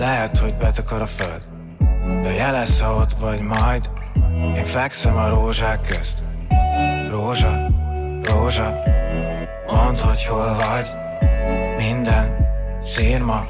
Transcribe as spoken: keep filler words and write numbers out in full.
Lehet, hogy betakar a föld, de jelesz, ha ott vagy majd. Én fekszem a rózsák közt. Rózsa, rózsa, mondd, hogy hol vagy. Minden szírma